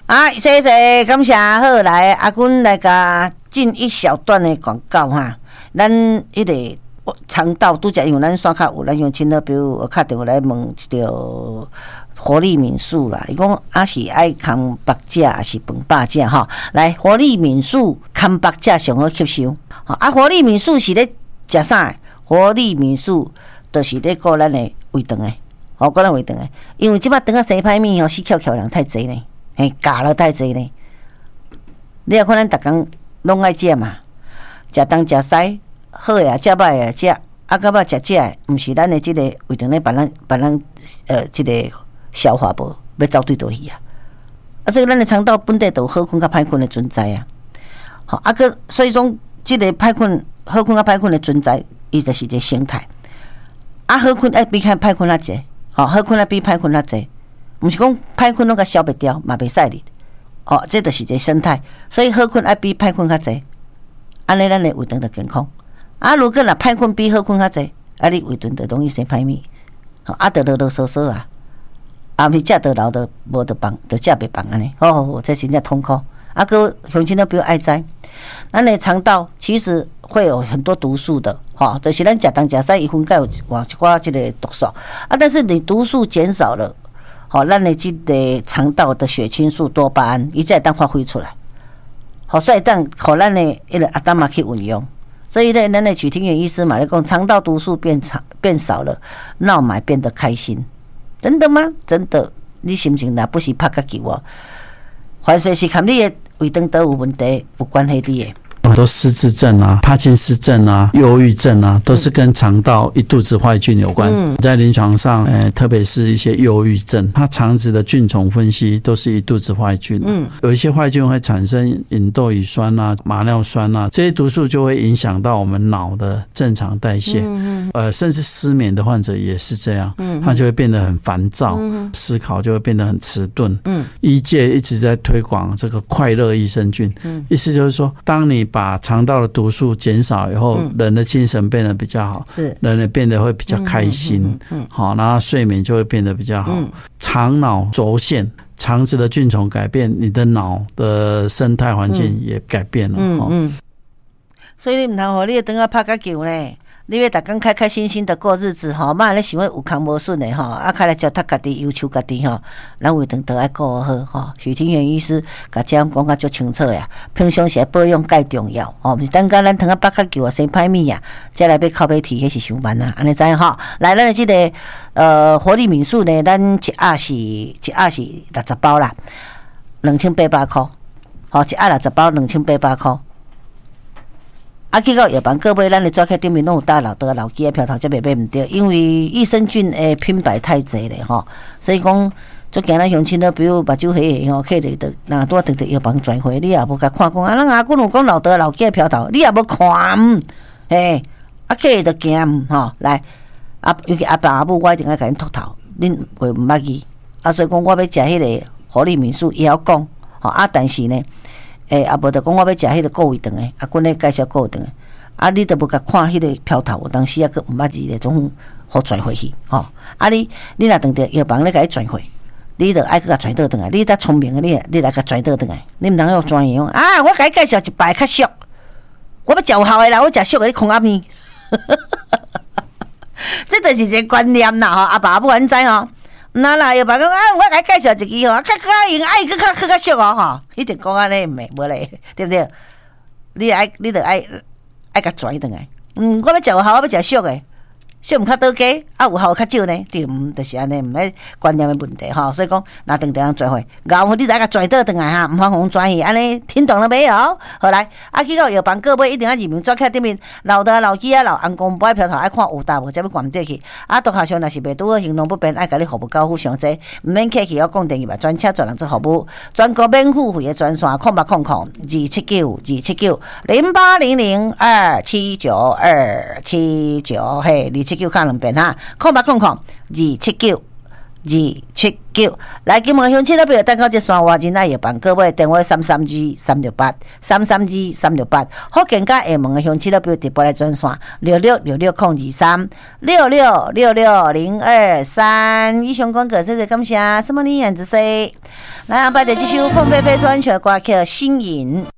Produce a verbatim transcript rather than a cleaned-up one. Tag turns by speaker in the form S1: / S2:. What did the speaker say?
S1: 啊，谢谢，感谢好来阿君来甲进一小段的广告哈。咱迄个肠道拄则因为咱线卡有，咱用亲了，比如敲电话来问一条活力敏素啦，伊讲啊是爱康白钾还是饭百钾哈？来，活力敏素康白钾上好吸收。啊，活力敏素是咧食啥？活力敏素就是咧顾咱的胃肠的，哦，顾咱胃肠的，因为即摆肠啊生歹物吼，死翘翘人太济呢。嘿，加了太济呢！你也看咱逐工拢爱食嘛，食东食西，好诶也食，歹诶也食，啊，到尾食食诶，毋是咱诶即个胃肠咧，别咱别咱呃即个消化无，要走对倒去啊！啊，所以咱诶肠道本地就有好困甲歹困诶存在啊。好，啊个所以讲，即个歹困、好困甲歹困诶存在，伊就是一个生态。啊，好困爱比较歹困较济，吼，好困爱比歹困较济。毋是讲歹困拢甲消灭掉，嘛袂使哩。哦，这就是一个生态，所以好困爱比歹困较济，安尼咱的胃肠就健康。啊，如果若歹困比好困较济，啊，你胃肠就容易生歹物，吼，啊，就啰啰嗦嗦啊，啊，是食得老的无得放，就食袂放安尼。哦，哦这真正痛苦。啊，个乡亲都不要爱知，咱的肠道其实会有很多毒素的，吼，就是咱食东食西，伊分解有一寡即个毒素，啊，但是你毒素减少了。好，咱的这个肠道的血清素、多巴胺，伊才会当发挥出来。好，所以当互咱的迄个阿达玛去运用。所以呢，咱的许庭元医师嘛，咧讲肠道毒素变长变少了，闹买变得开心，真的吗？真的，你心情若不是拍甲给我，凡事是看你的胃肠都有问题，有关系你的。
S2: 很多失智症啊、帕金斯症啊、忧郁症啊，都是跟肠道一肚子坏菌有关。嗯、在临床上，呃，特别是一些忧郁症，它肠子的菌丛分析都是一肚子坏菌。嗯，有一些坏菌会产生吲哚乙酸啊、马尿酸啊，这些毒素就会影响到我们脑的正常代谢。嗯、呃，甚至失眠的患者也是这样，嗯、他就会变得很烦躁，嗯、思考就会变得很迟钝。嗯，医界一直在推广这个快乐益生菌，嗯、意思就是说，当你把把肠道的毒素减少以后，嗯、人的精神变得比较好，是人也变得会比较开心，嗯嗯嗯嗯、好，然后睡眠就会变得比较好。嗯、肠脑轴线，肠子的菌丛改变，你的脑的生态环境也改变了。嗯嗯，
S1: 所以你唔通互你的肠仔拍甲球呢？你要逐工开开心心的过日子吼，莫咧想要有空无顺的吼，啊，开来脚踏家己，要求家己吼，咱胃肠都爱顾好吼。许庭元医师甲这样讲甲足清楚呀，平常时保养介重要吼，毋是等甲咱肠仔北较球啊，生歹物啊，再来要靠背提，迄是伤慢啊，安尼知影吼。来，咱的即、这个呃活力敏素呢，咱一盒是一盒是六十包啦，两千八百块，吼，一盒六十包两千八百块。啊，去到药房各买，咱的纸壳顶面拢有打老的老鸡的票头，才袂买毋对。因为益生菌的品牌太济咧吼，所以讲，最近咱乡亲都比如目睭黑黑吼，客咧的若拄啊直直药房转回，你也无甲看讲啊，咱阿公有讲老的老鸡的票头，你也无看，嘿，啊客咧就惊吼，来，啊尤其阿爸阿母，我一定要甲恁秃头，恁会毋捌字，啊所以讲我要食迄个活力敏素，伊也讲，吼啊，但是呢。诶，啊无就讲我要食迄个顾胃肠诶，啊，阮咧介绍顾胃肠诶，啊，你都无甲看迄个票头，有当时啊，佫毋捌字咧，总互转回去，吼、哦。啊你，你若当着药房咧，甲伊转回，你着爱佫甲转倒转来，你得聪明诶，你你来甲转倒转来，你毋通用专业啊！我甲伊介绍一排较俗，我要食有效诶啦，我食俗诶，你空阿面，这就是一个观念啦，吼，阿爸阿母安知吼。那啦，药房讲啊，我甲你介绍一支吼，较较用爱佫较较较俗哦吼，一定讲安尼毋袂无咧，对不对？你爱你着爱爱甲转转来，嗯，我要食有效，我要食俗诶，俗毋较倒价，啊有效较少呢，对毋？就是安尼，毋迄观念诶问题吼，所以讲，若当地人转回，然后你来甲转倒转来哈，毋通互转去，安尼听懂了没有？好来，啊去到药房购买一定要入门纸壳顶面，老的老鸡啊，老红公杯票头爱看有大无，才要灌这去。啊，读学上若是袂拄好，行动不便，爱甲你服务交付上济，毋免客气，我讲电话专车专人做服务，全国免付费的专线，空八空空二七九二七九零八零零二七九二七九嘿，二七九看两遍哈，空八空空二七九二七九。来，金门乡亲那边等到这山话真爱叶办各位电话三三二三六八三三二三六八。福建甲厦门的乡亲那边直播来专线六六六六空二三六六六六零二三。以上广告谢谢感谢，什么你样子说？来，安排的这首凤飞飞专辑歌曲《心瘾》。